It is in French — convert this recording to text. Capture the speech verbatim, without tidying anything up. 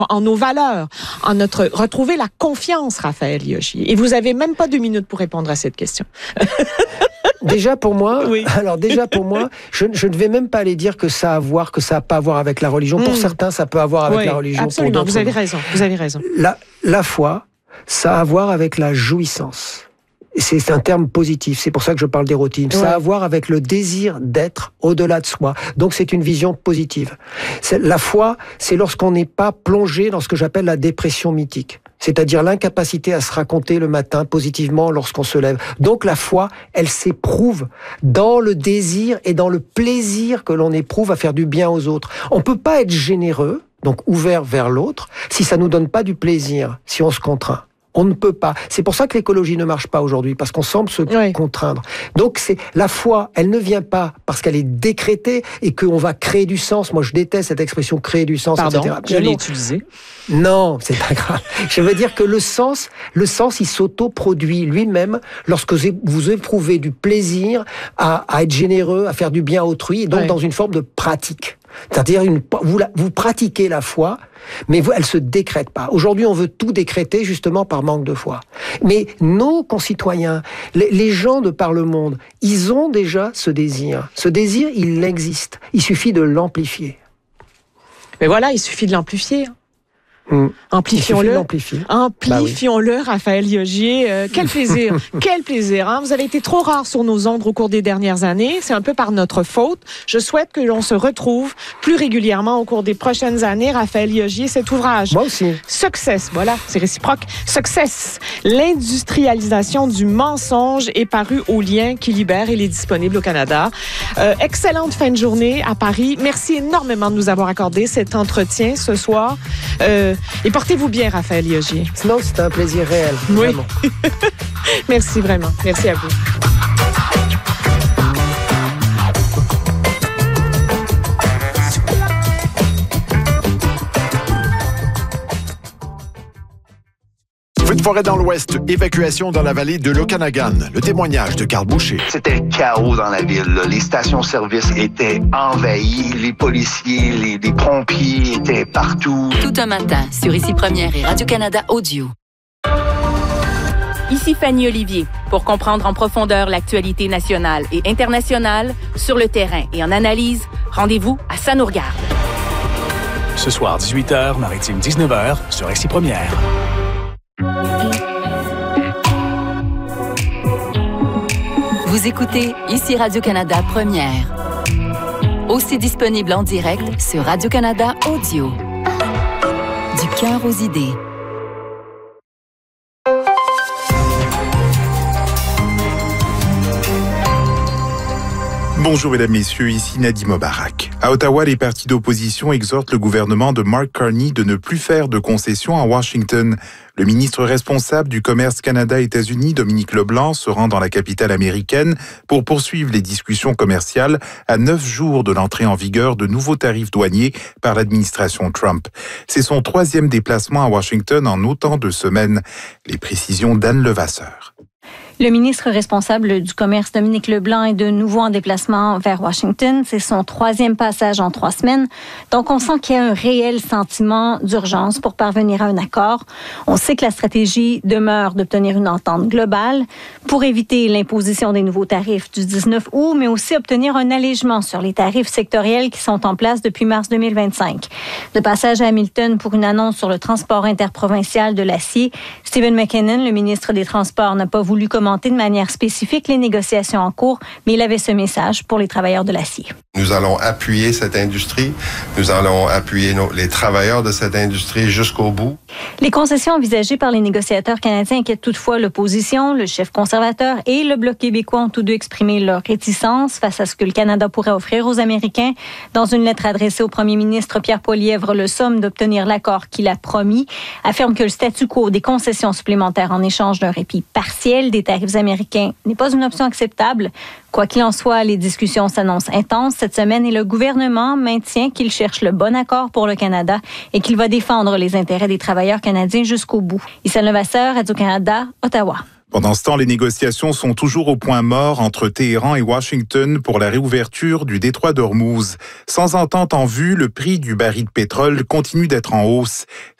en nos valeurs, en notre retrouver la confiance, Raphaël Liogier. Et vous avez même pas deux minutes pour répondre à cette question. Déjà pour moi, oui. alors déjà pour moi, je, je ne vais même pas aller dire que ça a à voir, que ça n'a pas à voir avec la religion. Mmh. Pour certains, ça peut avoir avec oui, la religion. Absolument, pour d'autres, vous avez raison. Vous avez raison. La, la foi, ça a à voir avec la jouissance. C'est un terme positif, c'est pour ça que je parle d'érotisme. Ouais. Ça a à voir avec le désir d'être au-delà de soi. Donc c'est une vision positive. C'est, la foi, c'est lorsqu'on n'est pas plongé dans ce que j'appelle la dépression mythique. C'est-à-dire l'incapacité à se raconter le matin positivement lorsqu'on se lève. Donc la foi, elle s'éprouve dans le désir et dans le plaisir que l'on éprouve à faire du bien aux autres. On peut pas être généreux, donc ouvert vers l'autre, si ça nous donne pas du plaisir, si on se contraint. On ne peut pas. C'est pour ça que l'écologie ne marche pas aujourd'hui, parce qu'on semble se oui. contraindre. Donc c'est la foi, elle ne vient pas parce qu'elle est décrétée et qu'on va créer du sens. Moi, je déteste cette expression créer du sens, Pardon, et cetera. je l'ai utilisée. Non, c'est pas grave. Je veux dire que le sens, le sens, il s'auto-produit lui-même lorsque vous éprouvez du plaisir à, à être généreux, à faire du bien à autrui, et donc oui. dans une forme de pratique. C'est-à-dire, une, vous, vous pratiquez la foi, mais vous, elle se décrète pas. Aujourd'hui, on veut tout décréter justement par manque de foi. Mais nos concitoyens, les, les gens de par le monde, ils ont déjà ce désir. Ce désir, il existe. Il suffit de l'amplifier. Mais voilà, il suffit de l'amplifier. Mmh. Amplifions-le. Amplifions-le, bah oui. Raphaël Liogier. Euh, quel plaisir. Quel plaisir. Hein? Vous avez été trop rare sur nos ondes au cours des dernières années. C'est un peu par notre faute. Je souhaite que l'on se retrouve plus régulièrement au cours des prochaines années. Raphaël Liogier, cet ouvrage. Moi aussi. Success. Voilà, c'est réciproque. Success. L'industrialisation du mensonge est paru au Lien qui libère. Il est disponible au Canada. Euh, excellente fin de journée à Paris. Merci énormément de nous avoir accordé cet entretien ce soir. Euh, Et portez-vous bien, Raphaël Liogier. Non, c'était un plaisir réel. Oui. Vraiment. Merci vraiment. Merci à vous. Feu de forêt dans l'ouest, évacuation dans la vallée de l'Okanagan. Le témoignage de Carl Boucher. C'était le chaos dans la ville. Là. Les stations-service étaient envahies. Les policiers, les, les pompiers étaient partout. Tout un matin, sur Ici Première et Radio-Canada Audio. Ici Fanny Olivier. Pour comprendre en profondeur l'actualité nationale et internationale, sur le terrain et en analyse, rendez-vous à Ça nous regarde. Ce soir, dix-huit heures, Maritime dix-neuf heures, sur Ici Première. Vous écoutez Ici Radio-Canada Première. Aussi disponible en direct sur Radio-Canada Audio. Du cœur aux idées. Bonjour mesdames, messieurs, ici Nadim Mobarak. À Ottawa, les partis d'opposition exhortent le gouvernement de Mark Carney de ne plus faire de concessions à Washington. Le ministre responsable du commerce Canada-États-Unis, Dominique Leblanc, se rend dans la capitale américaine pour poursuivre les discussions commerciales à neuf jours de l'entrée en vigueur de nouveaux tarifs douaniers par l'administration Trump. C'est son troisième déplacement à Washington en autant de semaines. Les précisions d'Anne Levasseur. Le ministre responsable du commerce, Dominique Leblanc, est de nouveau en déplacement vers Washington. C'est son troisième passage en trois semaines. Donc, on sent qu'il y a un réel sentiment d'urgence pour parvenir à un accord. On sait que la stratégie demeure d'obtenir une entente globale pour éviter l'imposition des nouveaux tarifs du dix-neuf août, mais aussi obtenir un allègement sur les tarifs sectoriels qui sont en place depuis mars deux mille vingt-cinq. De passage à Hamilton pour une annonce sur le transport interprovincial de l'acier, Stephen McKinnon, le ministre des Transports, n'a pas voulu commenter de manière spécifique les négociations en cours, mais il avait ce message pour les travailleurs de l'acier. Nous allons appuyer cette industrie. Nous allons appuyer nos, les travailleurs de cette industrie jusqu'au bout. Les concessions envisagées par les négociateurs canadiens inquiètent toutefois l'opposition. Le chef conservateur et le Bloc québécois ont tous deux exprimé leur réticence face à ce que le Canada pourrait offrir aux Américains. Dans une lettre adressée au premier ministre, Pierre Poilievre le somme d'obtenir l'accord qu'il a promis, affirme que le statu quo des concessions supplémentaires en échange d'un répit partiel des tarifs américains n'est pas une option acceptable. Quoi qu'il en soit, les discussions s'annoncent intenses cette semaine et le gouvernement maintient qu'il cherche le bon accord pour le Canada et qu'il va défendre les intérêts des travailleurs canadiens jusqu'au bout. Issa Levasseur, Radio-Canada, Ottawa. Pendant ce temps, les négociations sont toujours au point mort entre Téhéran et Washington pour la réouverture du détroit d'Ormuz. Sans entente en vue, le prix du baril de pétrole continue d'être en hausse.